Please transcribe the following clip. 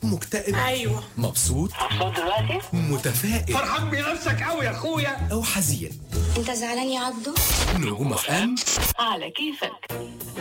مكتئب؟ ايوه. مبسوط دلوقتي؟ متفائل فرحان بنفسك قوي يا اخويا أو حزين؟ انت زعلان يا عبدو؟ نجوم اف ام على كيفك.